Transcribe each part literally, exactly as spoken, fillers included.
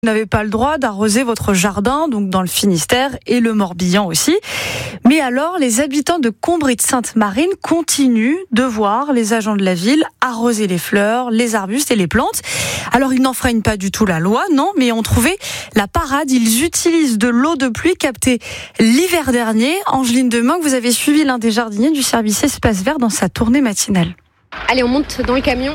Vous n'avez pas le droit d'arroser votre jardin, donc dans le Finistère et le Morbihan aussi. Mais alors, les habitants de Combre et de Sainte-Marine continuent de voir les agents de la ville arroser les fleurs, les arbustes et les plantes. Alors, ils n'enfreignent pas du tout la loi, non, mais ont trouvé la parade. Ils utilisent de l'eau de pluie captée l'hiver dernier. Angeline Demeung, vous avez suivi l'un des jardiniers du service Espace Vert dans sa tournée matinale. Allez, on monte dans le camion.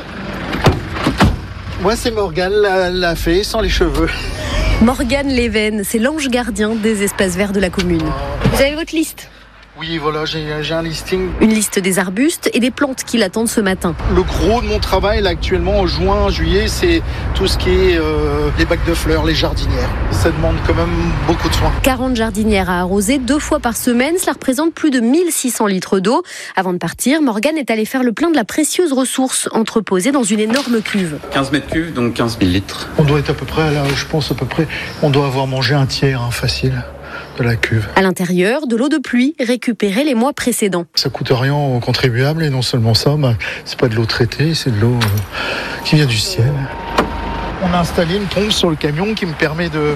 Moi, c'est Morgane, la, la fée sans les cheveux. Morgane Leven, c'est l'ange gardien des espaces verts de la commune. Vous avez votre liste ? Oui, voilà, j'ai, j'ai un listing. Une liste des arbustes et des plantes qui l'attendent ce matin. Le gros de mon travail, là, actuellement, en juin, juillet, c'est tout ce qui est euh, les bacs de fleurs, les jardinières. Ça demande quand même beaucoup de soins. quarante jardinières à arroser deux fois par semaine. Cela représente plus de mille six cents litres d'eau. Avant de partir, Morgane est allée faire le plein de la précieuse ressource entreposée dans une énorme cuve. quinze mètres cubes, donc quinze mille litres. On doit être à peu près, là, je pense à peu près, on doit avoir mangé un tiers, hein, facile. De la cuve. À l'intérieur, de l'eau de pluie récupérée les mois précédents. Ça coûte rien aux contribuables et non seulement ça, bah, c'est pas de l'eau traitée, c'est de l'eau euh, qui vient du ciel. On a installé une pompe sur le camion qui me permet de,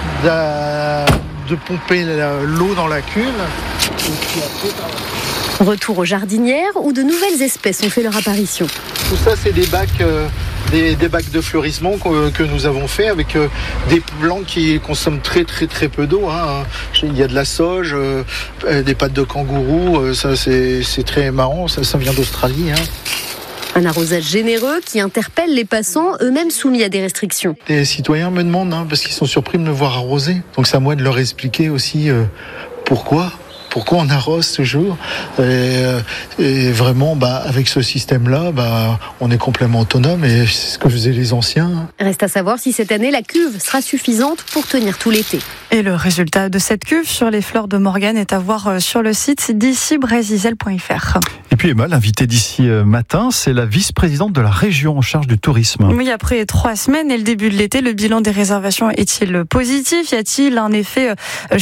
de, de pomper la, l'eau dans la cuve. Et puis après, retour aux jardinières où de nouvelles espèces ont fait leur apparition. Tout ça, c'est des bacs... Euh, Des, des bacs de fleurissement que, que nous avons fait avec euh, des plants qui consomment très très très peu d'eau. Hein. Il y a de la sauge, euh, des pattes de kangourou, euh, ça c'est, c'est très marrant, ça, ça vient d'Australie. Hein. Un arrosage généreux qui interpelle les passants, eux-mêmes soumis à des restrictions. Les citoyens me demandent, hein, parce qu'ils sont surpris de me voir arroser. Donc c'est à moi de leur expliquer aussi euh, pourquoi. Pourquoi on arrose toujours et, et vraiment, bah, avec ce système-là, bah, on est complètement autonome et c'est ce que faisaient les anciens. Reste à savoir si cette année, la cuve sera suffisante pour tenir tout l'été. Et le résultat de cette cuve sur les fleurs de Morgane est à voir sur le site d'ici brésil point f r. Et puis Emma, l'invitée d'ici matin, c'est la vice-présidente de la région en charge du tourisme. Oui, après trois semaines et le début de l'été, le bilan des réservations est-il positif ? Y a-t-il un effet chaleur ?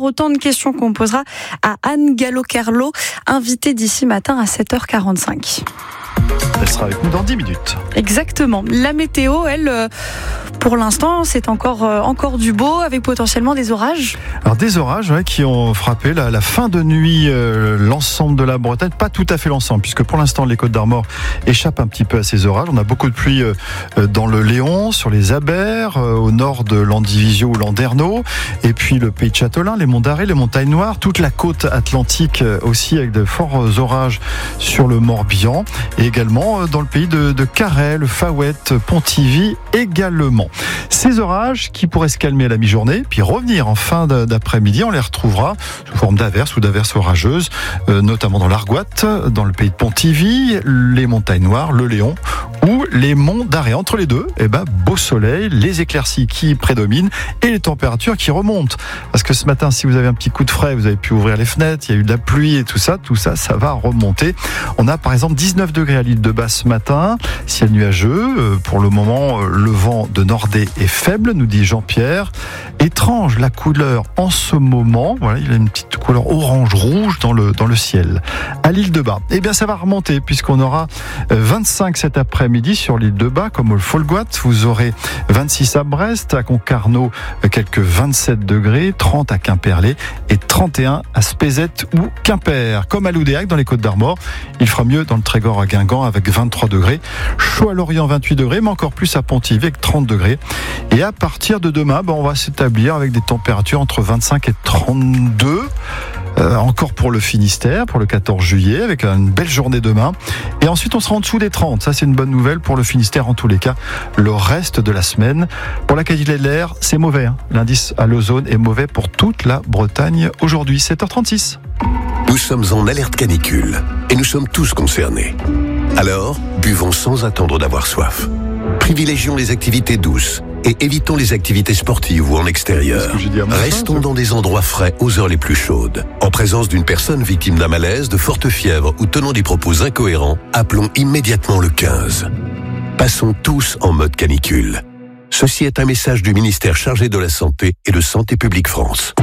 Autant de questions qu'on posera à Anne Gallo-Carlo, invitée d'ici matin à sept heures quarante-cinq. Elle sera avec nous dans dix minutes. Exactement. La météo, elle, pour l'instant, c'est encore, encore du beau, avec potentiellement des orages. Alors des orages ouais, qui ont frappé la, la fin de nuit euh, l'ensemble de la Bretagne, pas tout à fait l'ensemble, puisque pour l'instant les Côtes d'Armor échappent un petit peu à ces orages. On a beaucoup de pluie euh, dans le Léon, sur les Abers, euh, au nord de l'Andivisio ou Landerneau, et puis le Pays de Châtelain, les Monts d'Arrée, les Montagnes Noires, toute la côte atlantique euh, aussi avec de forts orages sur le Morbihan, et également dans le pays de, de Carhaix, le Faouette, Pontivy également. Ces orages qui pourraient se calmer à la mi-journée, puis revenir en fin d'après-midi, on les retrouvera sous forme d'averses ou d'averses orageuses, euh, notamment dans l'Argoate, dans le pays de Pontivy, les Montagnes Noires, le Léon ou les Monts d'Arrée. Entre les deux, eh ben, beau soleil, les éclaircies qui prédominent et les températures qui remontent. Parce que ce matin, si vous avez un petit coup de frais, vous avez pu ouvrir les fenêtres, il y a eu de la pluie et tout ça, tout ça, ça va remonter. On a par exemple dix-neuf degrés à l'île de Basse ce matin, ciel nuageux, pour le moment le vent de Nordée est faible, nous dit Jean-Pierre. Étrange la couleur en ce moment, voilà, il a une petite couleur orange-rouge dans le, dans le ciel. À l'île de Bas, eh bien ça va remonter puisqu'on aura vingt-cinq cet après-midi sur l'île de Bas, comme au Folgoat, vous aurez vingt-six à Brest, à Concarneau quelques vingt-sept degrés, trente à Quimperlé et trente et un à Spézet ou Quimper. Comme à Loudéac dans les Côtes d'Armor, il fera mieux dans le Trégor à Guingamp avec vingt-trois degrés, chaud à Lorient vingt-huit degrés, mais encore plus à Pontivy avec trente degrés. Et à partir de demain, ben, on va s'établir avec des températures entre vingt-cinq et trente-deux. Euh, encore pour le Finistère, pour le quatorze juillet, avec une belle journée demain. Et ensuite, on sera en dessous des trente. Ça, c'est une bonne nouvelle pour le Finistère en tous les cas. Le reste de la semaine, pour la qualité de l'air, c'est mauvais. Hein. L'indice à l'ozone est mauvais pour toute la Bretagne aujourd'hui. sept heures trente-six. Nous sommes en alerte canicule et nous sommes tous concernés. Alors, buvons sans attendre d'avoir soif. Privilégions les activités douces et évitons les activités sportives ou en extérieur. Restons dans des endroits frais aux heures les plus chaudes. En présence d'une personne victime d'un malaise, de forte fièvre ou tenant des propos incohérents, appelons immédiatement le quinze. Passons tous en mode canicule. Ceci est un message du ministère chargé de la Santé et de Santé publique France.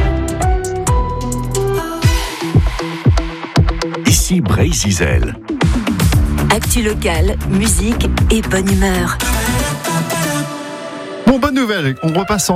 Ici Brésil. Actu locale, musique et bonne humeur. Bon, bonne nouvelle, on repasse en